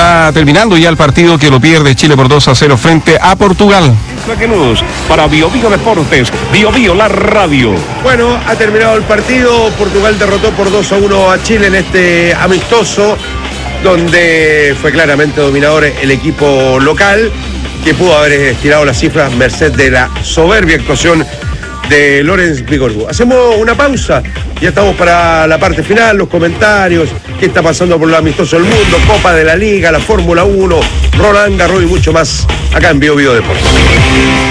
está terminando ya el partido que lo pierde Chile por 2-0 frente a Portugal. Para Bio Bio Deportes, Bio Bio la radio. Bueno, ha terminado el partido. Portugal derrotó por 2-1 a Chile en este amistoso, donde fue claramente dominador el equipo local, que pudo haber estirado las cifras merced de la soberbia actuación de Laurent Vigorgu. Hacemos una pausa, ya estamos para la parte final, los comentarios, qué está pasando por lo amistoso del mundo, Copa de la Liga, la Fórmula 1, Roland Garros y mucho más, acá en Bio Bio Deportes.